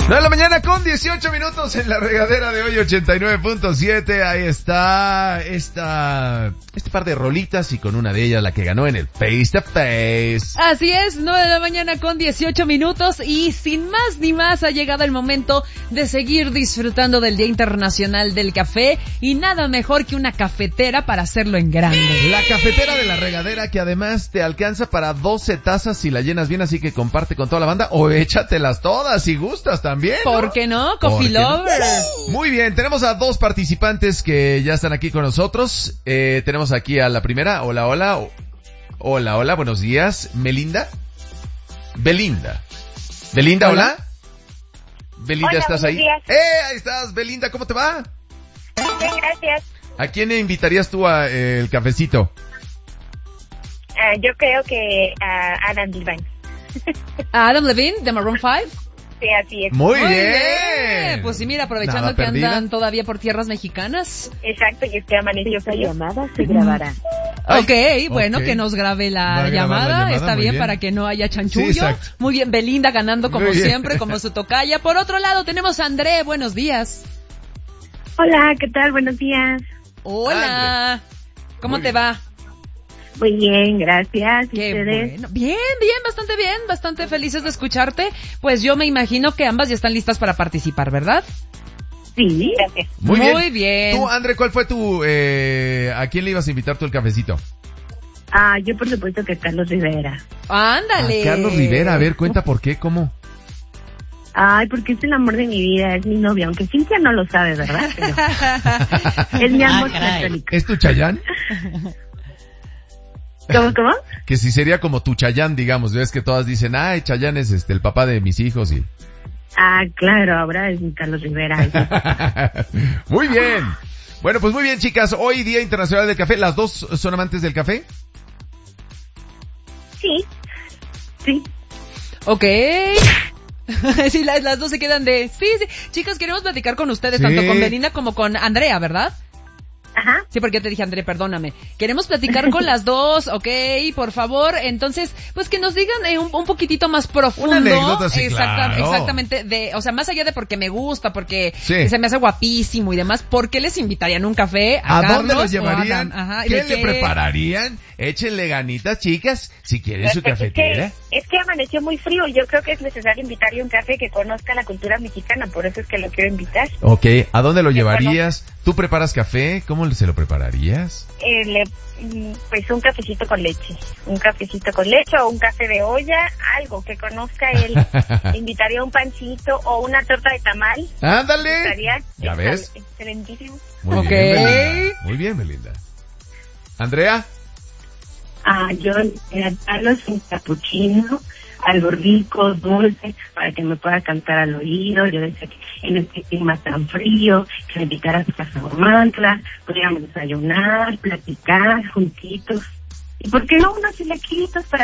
9 de la mañana con 18 minutos en la regadera de hoy, 89.7. Ahí está este par de rolitas y con una de ellas la que ganó en el Face to Face. Así es, 9 de la mañana con 18 minutos y sin más ni más ha llegado el momento de seguir disfrutando del Día Internacional del Café y nada mejor que una cafetera para hacerlo en grande. La cafetera de la regadera que además te alcanza para 12 tazas si la llenas bien, así que comparte con toda la banda o échatelas todas si gustas también, ¿no? ¿Por qué no? Coffee Lover. Muy bien, tenemos a dos participantes que ya están aquí con nosotros. Tenemos aquí a la primera. Hola, buenos días. Belinda, hola. Belinda, Hola, ¿estás ahí? Días. Ahí estás, Belinda, ¿cómo te va? Bien, gracias. ¿A quién le invitarías tú a el cafecito? Yo creo que a Adam Levine. ¿A Adam Levine de Maroon 5? Sí, así es. Muy bien. Pues sí, mira, aprovechando Nada que perdida. andan todavía por tierras mexicanas. Exacto, y es que amaneció Esta frío. llamada se grabará. Ok, bueno, ok. que nos grabe Va la a grabar llamada. la llamada, Está muy bien, bien. para que no haya chanchullo. Sí, exacto. Muy bien, Belinda ganando como Muy bien. siempre, como su tocaya. Por otro lado tenemos a André, buenos días. Hola, ¿qué tal? Buenos días. Hola. ¿Cómo Muy te bien. va? Muy bien, gracias. Qué ¿Ustedes? bueno. Bien, bastante felices de escucharte. Pues yo me imagino que ambas ya están listas para participar, ¿verdad? Sí, gracias. Muy bien. Tú, André, ¿cuál fue tu... ¿a quién le ibas a invitar tú el cafecito? Yo por supuesto que Carlos Rivera. Ándale. A Carlos Rivera, a ver, cuenta por qué, cómo. Ay, porque es el amor de mi vida, es mi novia, aunque Cintia no lo sabe, ¿verdad? Pero es mi amor católico. ¿Es tu Chayán? ¿Cómo? Que si sería como tu Chayán, digamos. Ves que todas dicen, Chayán es el papá de mis hijos y... Claro, ahora es mi Carlos Rivera. Muy bien. Bueno, pues muy bien, chicas. Hoy Día Internacional del Café. ¿Las dos son amantes del café? Sí. Ok. Sí, las dos se quedan de... Sí. Chicas, queremos platicar con ustedes, Sí. tanto con Belinda como con Andrea, ¿verdad? Ajá. Sí, porque yo te dije, André, perdóname. Queremos platicar con las dos, ok, por favor. Entonces, pues que nos digan un poquitito más profundo. Una anécdota, sí, claro. Exactamente, o sea, más allá de porque me gusta, porque Sí. se me hace guapísimo y demás, ¿por qué les invitarían un café a ¿A Carlos dónde los o llevarían? Adam? Ajá, ¿y ¿Qué de le prepararían? Échenle ganitas, chicas, si quieren su cafetera. Es que amaneció muy frío y yo creo que es necesario invitarle un café que conozca la cultura mexicana, por eso es que lo quiero invitar. Ok, ¿a dónde lo Que llevarías? ¿Tú preparas café? ¿Cómo se lo prepararías? Pues un cafecito con leche. Un cafecito con leche o un café de olla, algo que conozca él. Invitaría un pancito o una torta de tamal. ¡Ándale! Estaría ¿Ya ves? excelentísimo. Muy Ok. bien, Belinda. Muy bien, Belinda. ¿Andrea? Yo Carlos un capuchino, algo rico, dulce, para que me pueda cantar al oído. Yo decía que en este clima tan frío, que me invitara a su casa Mantla, podríamos desayunar, platicar juntitos. ¿Y por qué no unos chilaquilitos para